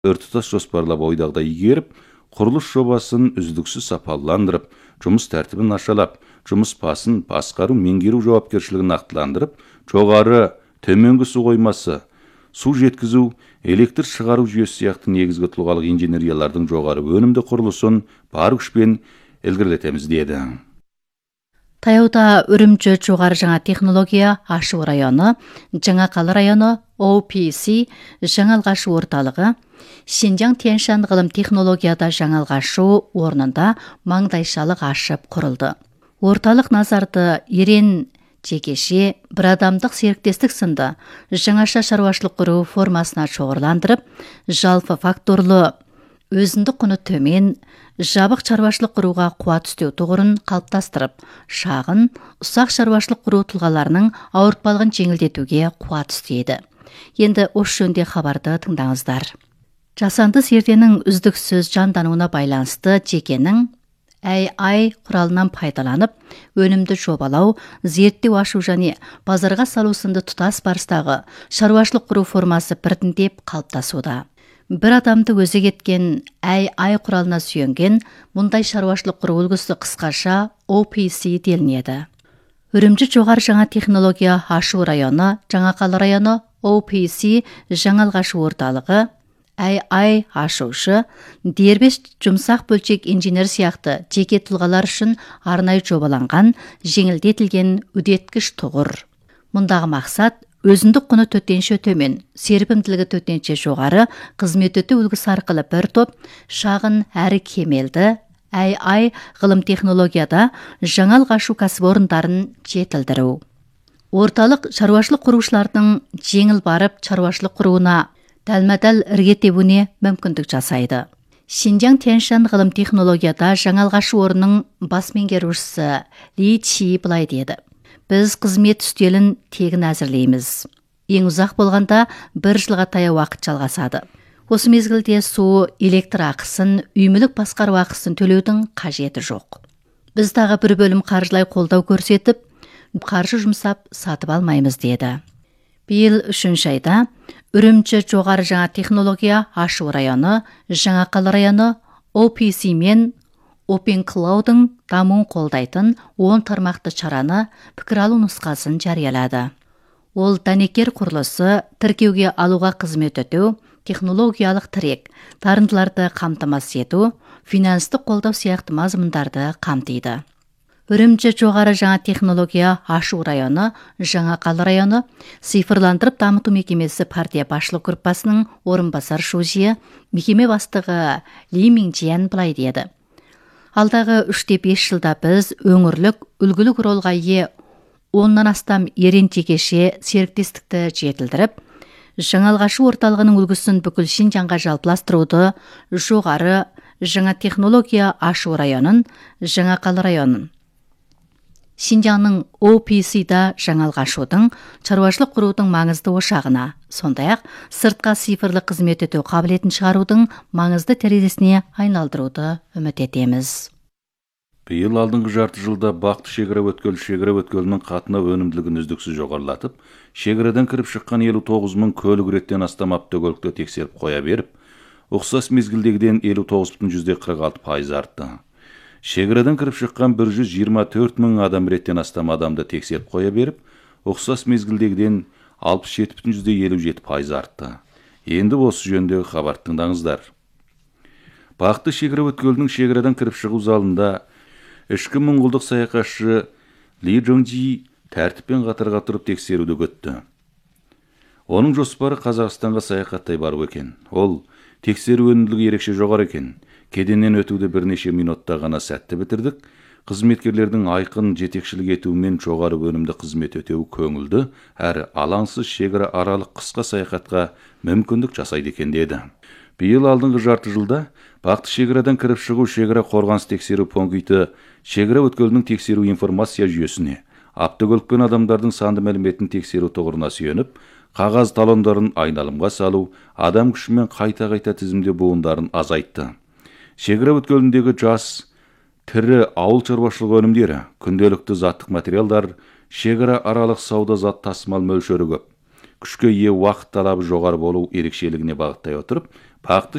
біртұтас жоспарлап ойдағыдай игеріп, құрылыс жобасын үздіксіз сапаландырып, жұмыс тәртібін нашалап, жұмыс басын басқару меңгеру жауапкершілігін нақтыландырып, жоғары төменгі су қоймасы, су жеткізу, электр шығару жүйесі сияқты негізгі тұлғалық инженериялардың жоғары өнімді құрылысын бар күшпен ілгерілетеміз деді. Таяуда Үрімжі жоғары жаңа технология ашу районы, Жаңақалы районы, OPC жаңалғашу орталығы, Шинжаң Тяньшан ғылым технологияда жаңалғашу орнында маңдайшалық ашып құрылды. Орталық назарды ерен жекеше, бір адамдық серіктестік сынды жаңаша шаруашылық құру формасына шоғырландырып, жалпы факторлы, өзіндік құны төмен, жабық шаруашылық құруға қуат үстеу тұғырын қалыптастырып, шағын, ұсақ шаруашылық құру тұлғаларының ауыртпалығын жеңілдетуге қуат үстейді. Енді осы жөнде хабарды тыңдаңыздар. Жасанды зерденің үздіксіз жандануына байланысты жекенің AI құралынан пайдаланып, өнімді жобалау, зерттеу ашу және базарға салу сынды тұтас барыстағы шаруашылық құру формасы біртіндеп қалыптасуда. Бір адамды өзі кеткен AI құралына сүйенген мұндай шаруашылық құру үлгісі қысқаша OPC делінеді. Үрімжі жоғары жаңа технология ашу районы, Жаңақалы районы, OPC жаңалғашу орталығы, AI ашушы, дербес жұмсақ бөлшек инженер сияқты жеке тұлғалар үшін арнайы жобаланған, жеңілдетілген үдеткіш тұғыр. Мұндағы мақсат өзіндік құны төтенше төмен, серпімділігі төтенше жоғары, қызмет өтеу үлгісі арқылы бір топ шағын әрі кемелді AI ғылым технологияда жаңалғашу кәсіпорындарын жетілдіру. Орталық шаруашылық құрушылардың жеңіл барып шаруашылық құруына дәлме-дәл іргетебуіне мүмкіндік жасайды. Шинжаң Тяньшан ғылым технологияда жаңалғашу орнының бас меңгерушісі Ли Чи былай деді: Біз қызмет үстелін тегін әзірлейміз. Ең ұзақ болғанда 1 жылға таяу уақыт жалғасады. Осы мезгілде су, электр ақысын, үймілік басқару ақысын төлеудің қажеті жоқ. Біз тағы бір бөлім қаржылай қолдау көрсетіп, қаржы жұмсап сатып алмаймыз деді. Биыл 3 айда Үрімжі жоғары жаңа технология ашу районы, Жаңақалы районы, OPC мен Open Cloud'ың дамуын қолдайтын 10 тармақты шараны пікір алу нұсқасын жариялады. Ол дәнекер құрылысы, тіркеуге алуға қызмет өтеу, технологиялық тірек, дарындыларды қамтамасыз ету, финанстық қолдау сияқты мазмұндарды қамтиды. Үрімжі жоғары жаңа технология ашу районы, Жаңақалы районы, цифрландырып дамыту мекемесі партия басшылық группасының орынбасар шужие, мекеме бастығы Ли Минжиян былай деді: Алдағы 3-5 жылда біз өңірлік үлгілік ролға ие 10-нан астам ерен жекеше серіктестікті жетілдіріп, жаңалғашу орталығының үлгісін бүкіл Шинжаңға жалпыластыруды жоғары жаңа технология ашу районын, Жаңақалы районын. Шинжаңның OPC-да жаңалғашудың, шаруашылық құрудың маңызды ошағына, сондай-ақ сыртқа цифрлы қызмет өтеу қабілетін шығарудың маңызды терезесіне айналдыруды үміт етеміз. Биыл алдыңғы жарты жылда Бақты шекара өткелінің қатынау өнімділігін үздіксіз жоғарылатып, шекарадан кіріп шыққан 59 мың көлік реттен астам автокөлікті тексеріп қоя беріп, ұқсас мезгілдегіден 59,46% артты. Шекарадан кіріп шыққан 124 мың адам реттен астам адамды тексеріп қоя беріп, ұқсас мезгілдегіден 67,57% артты. Енді осы жөнде хабар тыңдаңыздар. Бақты шекара өткелінің шекарадан кіріп шығу залында ішкі мұңғылдық саяхатшы Ли Джонжи тәртіппен қатарға тұрып тексеруді көтті. Оның жоспары Қазақстанға саяхаттай бару екен. Ол тексеру өнімділігі ерекше жоғары екен. Кеденнен өтуді бірнеше минутта ғана сәтті бітірдік. Қызметкерлердің айқын жетекшілік етуімен жоғары өнімді қызмет өтеу көңілді, әрі алаңсыз шекара аралық қысқа саяхатқа мүмкіндік жасайды екен деді. Биыл алдыңғы жарты жылда Бақты шекарадан кіріп шығу шекара қорғаныс тексеру пункті шекара өткелінің тексеру информация жүйесіне, автокөлікпен адамдардың санды мәліметін тексеру тұғырына сүйеніп, қағаз талондарын айналымға салу, адам күшімен қайта-қайта тізімде буындарын азайтты. Шекара өткеліндегі жас, тірі ауыл шаруашылығы өнімдері, күнделікті заттық материалдар, шекара аралық сауда зат тасымал мөлшері көп. күшкө ээ уақыт талабы жоғары болу ерекшелігіне бағыттай отырып, бақытты